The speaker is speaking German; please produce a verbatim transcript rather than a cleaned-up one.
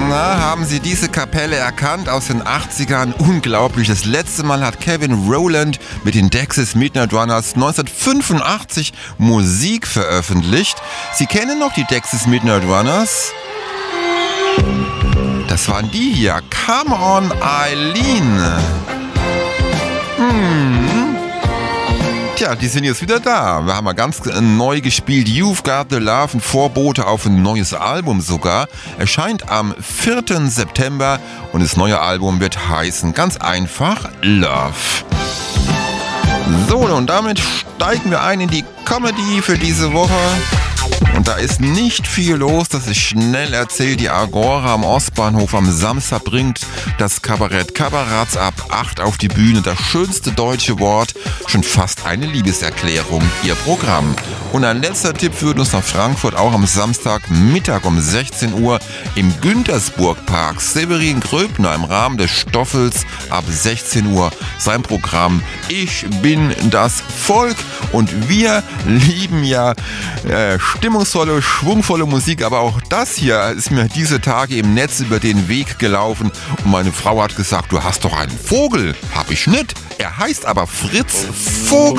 Na, haben Sie diese Kapelle erkannt aus den achtzigern? Unglaublich. Das letzte Mal hat Kevin Rowland mit den Dexys Midnight Runners neunzehnhundertfünfundachtzig Musik veröffentlicht. Sie kennen noch die Dexys Midnight Runners? Das waren die hier. Come on, Eileen. Hm. Tja, die sind jetzt wieder da. Wir haben mal ganz neu gespielt. You've Got the Love, ein Vorbote auf ein neues Album sogar. Erscheint am vierten September und das neue Album wird heißen, ganz einfach, Love. So, und damit steigen wir ein in die Comedy für diese Woche. Und da ist nicht viel los, das ist schnell erzählt. Die Agora am Ostbahnhof am Samstag bringt das Kabarett Kabaratz ab acht auf die Bühne. Das schönste deutsche Wort, schon fast eine Liebeserklärung, ihr Programm. Und ein letzter Tipp führt uns nach Frankfurt, auch am Samstagmittag um sechzehn Uhr im Güntersburg-Park. Severin Gröbner im Rahmen des Stoffels ab sechzehn Uhr sein Programm Ich bin das Volk. Und wir lieben ja äh, stimmungsvolle, schwungvolle Musik, aber auch das hier ist mir diese Tage im Netz über den Weg gelaufen und meine Frau hat gesagt, du hast doch einen Vogel. Hab ich nicht. Er heißt aber Fritz Vogel.